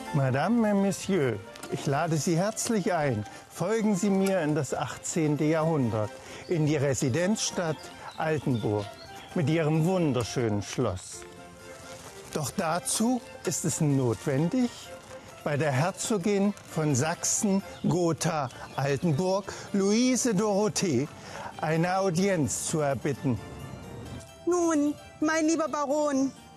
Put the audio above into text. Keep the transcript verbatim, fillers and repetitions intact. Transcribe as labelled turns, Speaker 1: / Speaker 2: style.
Speaker 1: Madame et Monsieur, ich lade Sie herzlich ein. Folgen Sie mir in das achtzehnte Jahrhundert, in die Residenzstadt Altenburg mit ihrem wunderschönen Schloss. Doch dazu ist es notwendig, bei der Herzogin von Sachsen-Gotha-Altenburg, Luise Dorothee, eine Audienz zu erbitten.
Speaker 2: Nun, mein lieber Baron,